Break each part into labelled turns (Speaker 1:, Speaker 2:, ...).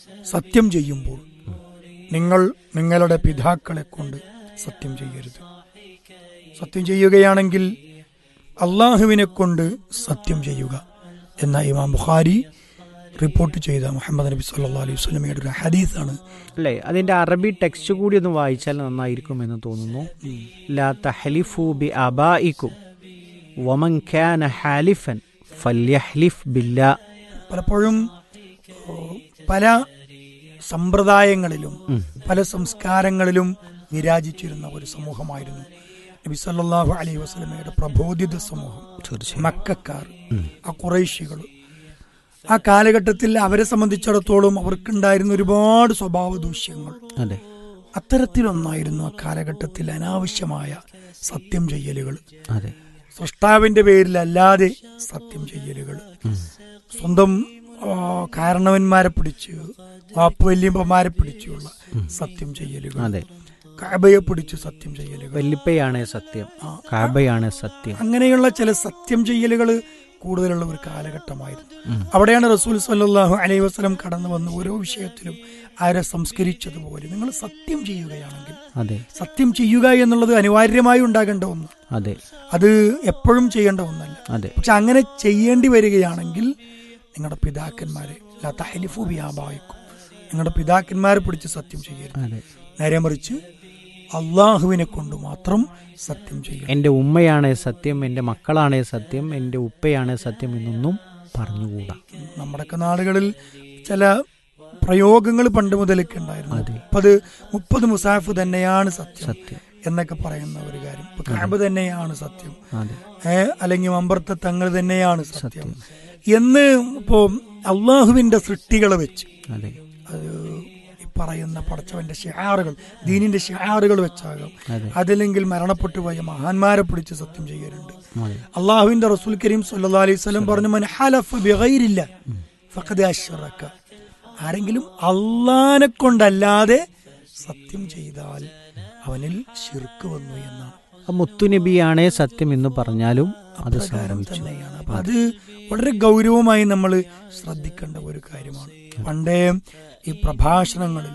Speaker 1: സത്യം ചെയ്യുമ്പോൾ നിങ്ങൾ നിങ്ങളുടെ പിതാക്കളെ കൊണ്ട് സത്യം ചെയ്യരുത്. സത്യം ചെയ്യുകയാണെങ്കിൽ അള്ളാഹുവിനെ കൊണ്ട് സത്യം ചെയ്യുക എന്ന ഇമാം ബുഖാരി റിപ്പോർട്ട് ചെയ്ത മുഹമ്മദ് നബി സല്ലല്ലാഹു അലൈഹി വസല്ലമയുടെ ഒരു ഹദീസാണ്.
Speaker 2: അല്ലേ, അതിന്റെ അറബി ടെക്സ്റ്റ് കൂടി ഒന്ന് വായിച്ചാൽ നന്നായിരിക്കും എന്ന് തോന്നുന്നു. ലാ തഹ്ലിഫു ബി ആബായിക്കും വമൻ കാന ഹാലിഫൻ ഫല്യഹ്ലിഫ് ബില്ലാ.
Speaker 1: പലപ്പോഴും പല സമ്പ്രദായങ്ങളിലും പല സംസ്കാരങ്ങളിലും വിരാജിച്ചിരുന്ന ഒരു സമൂഹമായിരുന്നു നബി സല്ലല്ലാഹു അലൈഹി വസല്ലമയുടെ പ്രബോധിത സമൂഹം, മക്കക്കാർ, ആ ഖുറൈശികൾ. ആ കാലഘട്ടത്തിൽ അവരെ സംബന്ധിച്ചിടത്തോളം അവർക്കുണ്ടായിരുന്ന ഒരുപാട് സ്വഭാവ ദൂഷ്യങ്ങൾ. അത്തരത്തിലൊന്നായിരുന്നു ആ കാലഘട്ടത്തിൽ അനാവശ്യമായ സത്യം ചെയ്യലുകൾ, സൃഷ്ടാവിന്റെ പേരിലല്ലാതെ സത്യം ചെയ്യലുകൾ, സ്വന്തം കാരണവന്മാരെ പിടിച്ച് വാപ്പുവല്യപ്പന്മാരെ പിടിച്ചുള്ള സത്യം ചെയ്യലുകൾ, കഅബയെ പിടിച്ച് സത്യം ചെയ്യലുകൾ,
Speaker 2: വല്ലിപ്പയാണ് സത്യം, കഅബയാണ് സത്യം,
Speaker 1: അങ്ങനെയുള്ള ചില സത്യം ചെയ്യലുകൾ കൂടുതലുള്ള ഒരു കാലഘട്ടമായിരുന്നു. അവിടെയാണ് റസൂൽ സല്ലല്ലാഹു അലൈഹി വസല്ലം കടന്നു വന്ന് ഓരോ വിഷയത്തിലും ആരെ സംസ്കരിച്ചതുപോലെ നിങ്ങൾ സത്യം ചെയ്യുകയാണെങ്കിൽ, സത്യം ചെയ്യുക എന്നുള്ളത് അനിവാര്യമായി ഉണ്ടാകേണ്ട ഒന്ന്, അത് എപ്പോഴും ചെയ്യേണ്ട ഒന്നല്ല. പക്ഷെ അങ്ങനെ ചെയ്യേണ്ടി വരികയാണെങ്കിൽ നിങ്ങളുടെ പിതാക്കന്മാരെ ലാ തഹ്ലിഫു ബി ആബായിക്കും, നിങ്ങളുടെ പിതാക്കന്മാരെ പിടിച്ച് സത്യം ചെയ്യരുത്. നേരെ മറിച്ച് അള്ളാഹുവിനെ കൊണ്ട് മാത്രം സത്യം ചെയ്യും.
Speaker 2: എൻ്റെ ഉമ്മയാണ് സത്യം, എൻ്റെ മക്കളാണ് സത്യം, എൻ്റെ ഉപ്പയാണ് സത്യം എന്നൊന്നും പറഞ്ഞുകൂടാ.
Speaker 1: നമ്മുടെയൊക്കെ നാടുകളിൽ ചില പ്രയോഗങ്ങൾ പണ്ട് മുതലൊക്കെ ഉണ്ടായിരുന്നു. 30 മുസാഫ് തന്നെയാണ് സത്യം എന്നൊക്കെ പറയുന്ന ഒരു കാര്യം. ഇപ്പൊ കഅബ തന്നെയാണ് സത്യം, അല്ലെങ്കിൽ മമ്പർത്ത തങ്ങൾ തന്നെയാണ് സത്യം എന്ന് ഇപ്പോ അള്ളാഹുവിന്റെ സൃഷ്ടികളെ വെച്ച് അത് പറയുന്ന പടച്ചവന്റെ ഷിആറുകൾ, ദീനിന്റെ ഷിആറുകൾ വെച്ചാകാം, അതല്ലെങ്കിൽ മരണപ്പെട്ടു പോയ മഹാന്മാരെ പിടിച്ച് സത്യം ചെയ്യലുണ്ട്. അള്ളാഹുവിന്റെ റസൂൽ കരീം സല്ലല്ലാഹു അലൈഹി വസല്ലം പറഞ്ഞു, മൻ ഹലഫ ബിഗൈരില്ലാ ഫഖദ് അശ്റക, ആരെങ്കിലും അള്ളാഹിനെ കൊണ്ടല്ലാതെ സത്യം ചെയ്താൽ അവനിൽ ശിർക്ക് വന്നു എന്നാണ്.
Speaker 2: മുത്തുനബിയാണേ സത്യം എന്ന് പറഞ്ഞാലും അത്
Speaker 1: തന്നെയാണ്. അപ്പൊ അത് വളരെ ഗൗരവമായി നമ്മൾ ശ്രദ്ധിക്കേണ്ട ഒരു കാര്യമാണ്. പണ്ടേ ഈ പ്രഭാഷണങ്ങളിൽ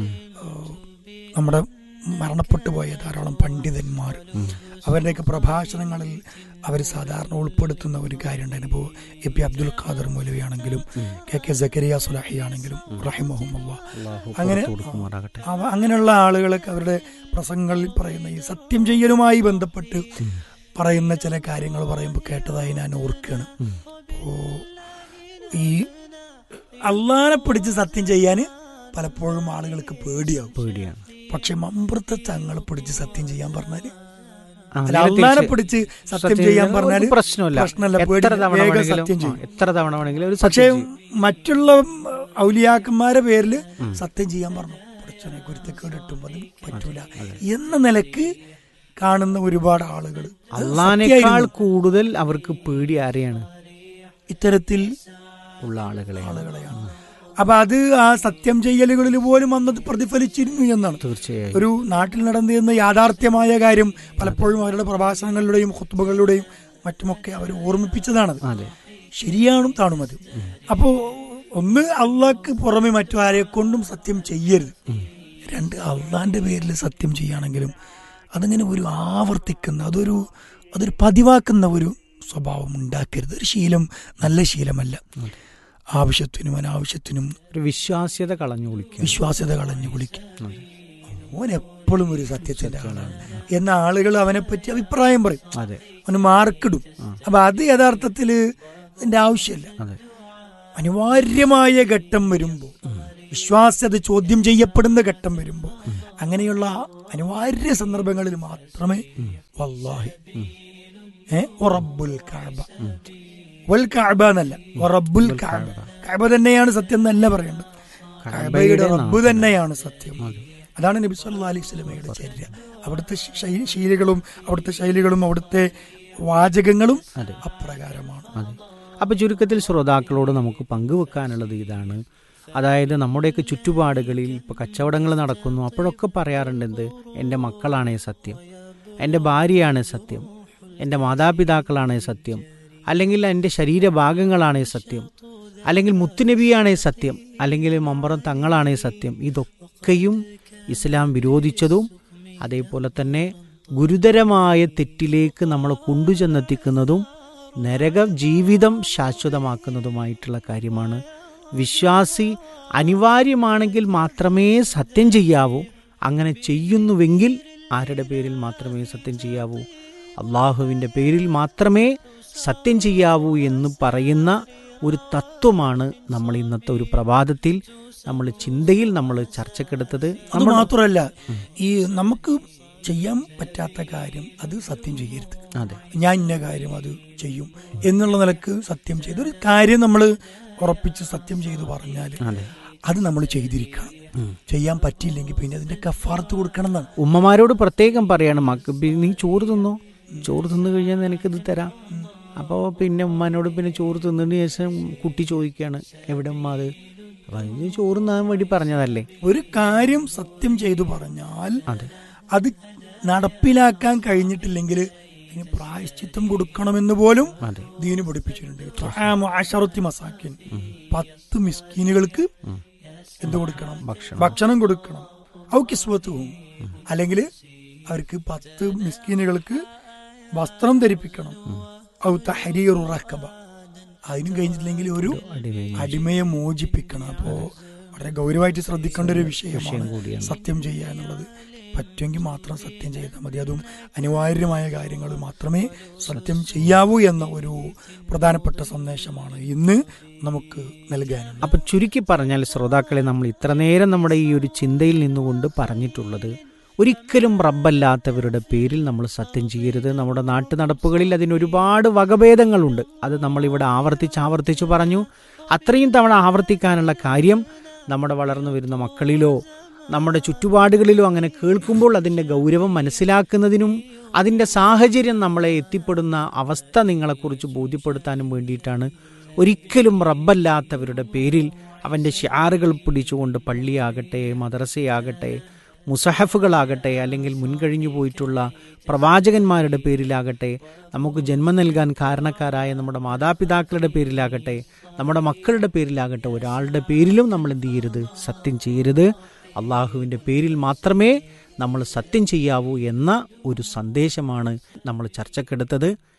Speaker 1: നമ്മുടെ മരണപ്പെട്ടു പോയ ധാരാളം പണ്ഡിതന്മാർ, അവരുടെയൊക്കെ പ്രഭാഷണങ്ങളിൽ അവർ സാധാരണ ഉൾപ്പെടുത്തുന്ന ഒരു കാര്യം ഉണ്ടായിരുന്നു. ഇപ്പോൾ എ.പി. അബ്ദുൽ ഖാദർ മൗലവിയാണെങ്കിലും കെ സക്കരിയ സുലഹി ആണെങ്കിലും റഹിമഹുമുല്ലാഹ്, അങ്ങനെയുള്ള ആളുകളൊക്കെ അവരുടെ പ്രസംഗങ്ങളിൽ പറയുന്ന ഈ സത്യം ചെയ്യലുമായി ബന്ധപ്പെട്ട് പറയുന്ന ചില കാര്യങ്ങൾ പറയുമ്പോൾ കേട്ടതായി ഞാൻ ഓർക്കുകയാണ്. അപ്പോൾ ഈ അള്ളാനെ പിടിച്ച് സത്യം ചെയ്യാൻ പലപ്പോഴും ആളുകൾക്ക് പേടിയാണ്. പക്ഷെ മമ്പുറത്തെ തങ്ങളെ പിടിച്ച് സത്യം ചെയ്യാൻ പറഞ്ഞാല്, അള്ളാനെ പിടിച്ച് സത്യം ചെയ്യാൻ പറഞ്ഞാല് പ്രശ്നമല്ല, സത്യം ചെയ്യും. പക്ഷെ മറ്റുള്ള ഔലിയാക്കന്മാരെ പേരില് സത്യം ചെയ്യാൻ പറഞ്ഞു പഠിച്ചനെ കുരുത്തക്കേട് ഇട്ടും അത് പറ്റൂല എന്ന നിലക്ക് കാണുന്ന ഒരുപാട് ആളുകൾ.
Speaker 2: അള്ളാനേക്കാൾ കൂടുതൽ അവർക്ക് പേടി ആരെയാണ്?
Speaker 1: ഇത്തരത്തിൽ
Speaker 2: ഉള്ള ആളുകളെയാണ്.
Speaker 1: അപ്പൊ അത് ആ സത്യം ചെയ്യലുകളിൽ പോലും അന്നത് പ്രതിഫലിച്ചിരുന്നു എന്നാണ്.
Speaker 2: തീർച്ചയായും ഒരു
Speaker 1: നാട്ടിൽ നടന്നിരുന്ന യാഥാർത്ഥ്യമായ കാര്യം പലപ്പോഴും അവരുടെ പ്രഭാഷണങ്ങളിലൂടെയും ഖുത്ബകളിലൂടെയും മറ്റുമൊക്കെ അവർ ഓർമ്മിപ്പിച്ചതാണത്. ശരിയാണും താണും അത്. അപ്പോ ഒന്ന്, അള്ളാഹ്ക്ക് പുറമെ മറ്റു ആരെ കൊണ്ടും സത്യം ചെയ്യരുത്. 2, അള്ളാന്റെ പേരിൽ സത്യം ചെയ്യുകയാണെങ്കിലും അതിങ്ങനെ ഒരു ആവർത്തിക്കുന്ന, അതൊരു പതിവാക്കുന്ന ഒരു സ്വഭാവം ഉണ്ടാക്കരുത്. ഒരു ശീലം നല്ല ശീലമല്ല. ആവശ്യത്തിനും അനാവശ്യത്തിനും
Speaker 2: ഒരു വിശ്വാസ്യത കളഞ്ഞു കുളിക്കും. ഓൻ എപ്പോഴും ഒരു സത്യത്തിന്റെ ആളാണ് എന്ന ആളുകൾ അവനെ പറ്റി അഭിപ്രായം പറയും, അവന് മാർക്കിടും. അപ്പൊ അത് യഥാർത്ഥത്തില് അതിന്റെ ആവശ്യമല്ല. അനിവാര്യമായ ഘട്ടം വരുമ്പോ, വിശ്വാസ്യത ചോദ്യം ചെയ്യപ്പെടുന്ന ഘട്ടം വരുമ്പോ, അങ്ങനെയുള്ള അനിവാര്യ സന്ദർഭങ്ങളിൽ മാത്രമേ വല്ലാഹി റബ്ബുൽ കഅബ വൽ കഅബ എന്നല്ല, റബ്ബുൽ കഅബ, കഅബ തന്നെയാണ് സത്യം എന്നല്ല പറയേണ്ടത്, കഅബയുടെ റബ്ബ് തന്നെയാണ് സത്യം. അതാണ് നബി സല്ലല്ലാഹു അലൈഹി വസല്ലമയുടെ ചര്യ. അവിടുത്തെ ശൈലികളും അവിടുത്തെ വാചകങ്ങളും അപ്രകാരമാണ്. അപ്പൊ ചുരുക്കത്തിൽ ശ്രോതാക്കളോട് നമുക്ക് പങ്കുവെക്കാനുള്ളത് ഇതാണ്. അതായത് നമ്മുടെയൊക്കെ ചുറ്റുപാടുകളിൽ ഇപ്പോൾ കച്ചവടങ്ങൾ നടക്കുന്നു, അപ്പോഴൊക്കെ പറയാറുണ്ട് എന്ത്, എൻ്റെ മക്കളാണ് സത്യം, എൻ്റെ ഭാര്യയാണ് സത്യം, എൻ്റെ മാതാപിതാക്കളാണ് സത്യം, അല്ലെങ്കിൽ എൻ്റെ ശരീരഭാഗങ്ങളാണ് സത്യം,
Speaker 3: അല്ലെങ്കിൽ മുത്തുനബിയാണേ സത്യം, അല്ലെങ്കിൽ മമ്പറം തങ്ങളാണേ സത്യം, ഇതൊക്കെയും ഇസ്ലാം വിരോധിച്ചതും അതേപോലെ തന്നെ ഗുരുതരമായ തെറ്റിലേക്ക് നമ്മളെ കൊണ്ടുചെന്നെത്തിക്കുന്നതും നരക ജീവിതം ശാശ്വതമാക്കുന്നതുമായിട്ടുള്ള കാര്യമാണ്. വിശ്വാസി അനിവാര്യമാണെങ്കിൽ മാത്രമേ സത്യം ചെയ്യാവൂ. അങ്ങനെ ചെയ്യുന്നുവെങ്കിൽ ആരുടെ പേരിൽ മാത്രമേ സത്യം ചെയ്യാവൂ? അള്ളാഹുവിൻ്റെ പേരിൽ മാത്രമേ സത്യം ചെയ്യാവൂ എന്ന് പറയുന്ന ഒരു തത്വമാണ് നമ്മൾ ഇന്നത്തെ ഒരു പ്രഭാതത്തിൽ നമ്മൾ ചിന്തയിൽ നമ്മൾ ചർച്ചക്കെടുത്തത്.
Speaker 2: അത് മാത്രമല്ല, ഈ നമുക്ക് ചെയ്യാൻ പറ്റാത്ത കാര്യം അത് സത്യം ചെയ്യരുത്.
Speaker 3: അതെ,
Speaker 2: ഞാൻ ഇന്ന കാര്യം അത് ചെയ്യും എന്നുള്ള നിലക്ക് സത്യം ചെയ്ത് ഒരു കാര്യം നമ്മൾ ഉറപ്പിച്ച് സത്യം ചെയ്ത് പറഞ്ഞാൽ അത് നമ്മൾ ചെയ്തിരിക്കണം. ചെയ്യാൻ പറ്റിയില്ലെങ്കിൽ പിന്നെ അതിന്റെ കഫാറത്ത് കൊടുക്കണം എന്നാണ്.
Speaker 3: ഉമ്മമാരോട് പ്രത്യേകം പറയാണ്, നീ ചോറ് തിന്നോ, ചോറ് തിന്നു കഴിഞ്ഞാൽ നിനക്കിത് തരാം. അപ്പോൾ പിന്നെ ഉമ്മാനോട് പിന്നെ ചോറ് തിന്നതിന് ശേഷം കുട്ടി ചോദിക്കുകയാണ്, എവിടെ ഉമ്മ അത്? അപ്പം അതിന് ചോറ് തിന്നാൻ വേണ്ടി പറഞ്ഞതല്ലേ.
Speaker 2: ഒരു കാര്യം സത്യം ചെയ്തു പറഞ്ഞാൽ അത് നടപ്പിലാക്കാൻ കഴിഞ്ഞിട്ടില്ലെങ്കിൽ അതിന് പ്രായശ്ചിത്തം കൊടുക്കണമെന്ന് പോലും ദീന് പഠിപ്പിച്ചിട്ടുണ്ട്. 10 മിസ്കീനുകൾക്ക് എന്ത് കൊടുക്കണം? ഭക്ഷണം കൊടുക്കണം. ഔ കിസ്വത്തും, അല്ലെങ്കിൽ അവർക്ക് 10 മിസ്കീനുകൾക്ക് വസ്ത്രം ധരിപ്പിക്കണം. ഔ തഹരീറു റഖബ, അതിനും കഴിഞ്ഞിട്ടില്ലെങ്കിൽ ഒരു അടിമയെ മോചിപ്പിക്കണം. അപ്പോ വളരെ ഗൗരവമായിട്ട് ശ്രദ്ധിക്കേണ്ട ഒരു വിഷയമാണ് സത്യം ചെയ്യുക എന്നുള്ളത്. പറ്റുമെങ്കിൽ മാത്രം സത്യം ചെയ്താൽ മതി. അതും അനിവാര്യമായ കാര്യങ്ങൾ മാത്രമേ സത്യം ചെയ്യാവൂ എന്ന ഒരു പ്രധാനപ്പെട്ട സന്ദേശമാണ് ഇന്ന് നമുക്ക് നൽകാനുള്ളത്.
Speaker 3: അപ്പം ചുരുക്കി പറഞ്ഞാൽ ശ്രോതാക്കളെ, നമ്മൾ ഇത്ര നേരം നമ്മുടെ ഈ ഒരു ചിന്തയിൽ നിന്നുകൊണ്ട് പറഞ്ഞിട്ടുള്ളത്, ഒരിക്കലും റബ്ബല്ലാത്തവരുടെ പേരിൽ നമ്മൾ സത്യം ചെയ്യരുത്. നമ്മുടെ നാട്ടു നടപ്പുകളിൽ അതിനൊരുപാട് വകഭേദങ്ങളുണ്ട്. അത് നമ്മളിവിടെ ആവർത്തിച്ച് പറഞ്ഞു. അത്രയും തവണ ആവർത്തിക്കാനുള്ള കാര്യം നമ്മുടെ വളർന്നു വരുന്ന മക്കളിലോ നമ്മുടെ ചുറ്റുപാടുകളിലോ അങ്ങനെ കേൾക്കുമ്പോൾ അതിൻ്റെ ഗൗരവം മനസ്സിലാക്കുന്നതിനും അതിൻ്റെ സാഹചര്യം നമ്മളെ എത്തിപ്പെടുന്ന അവസ്ഥ നിങ്ങളെക്കുറിച്ച് ബോധ്യപ്പെടുത്താനും വേണ്ടിയിട്ടാണ്. ഒരിക്കലും റബ്ബല്ലാത്തവരുടെ പേരിൽ അവൻ്റെ ഷിആറുകൾ പിടിച്ചുകൊണ്ട് പള്ളിയാകട്ടെ, മദ്രസയാകട്ടെ, മുസഹഫുകളാകട്ടെ, അല്ലെങ്കിൽ മുൻകഴിഞ്ഞു പോയിട്ടുള്ള പ്രവാചകന്മാരുടെ പേരിലാകട്ടെ, നമുക്ക് ജന്മം നൽകാൻ കാരണക്കാരായ നമ്മുടെ മാതാപിതാക്കളുടെ പേരിലാകട്ടെ, നമ്മുടെ മക്കളുടെ പേരിലാകട്ടെ, ഒരാളുടെ പേരിലും നമ്മൾ എന്ത് ചെയ്യരുത്? സത്യം ചെയ്യരുത്. അള്ളാഹുവിൻ്റെ പേരിൽ മാത്രമേ നമ്മൾ സത്യം ചെയ്യാവൂ എന്ന ഒരു സന്ദേശമാണ് നമ്മൾ ചർച്ചക്കെടുത്തത്.